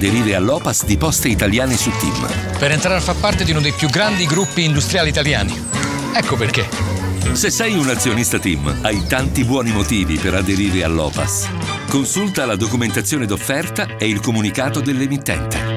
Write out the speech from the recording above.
aderire all'OPAS di Poste Italiane su TIM. Per entrare a far parte di uno dei più grandi gruppi industriali italiani. Ecco perché. Se sei un azionista TIM, hai tanti buoni motivi per aderire all'OPAS. Consulta la documentazione d'offerta e il comunicato dell'emittente.